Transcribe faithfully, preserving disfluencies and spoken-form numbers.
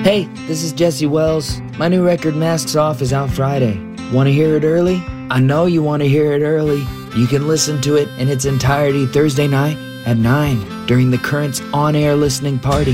Hey, this is Jesse Wells. My new record, Masks Off, is out Friday. Want to hear it early? I know you want to hear it early. You can listen to it in its entirety Thursday night at nine during the Currents on-air listening party.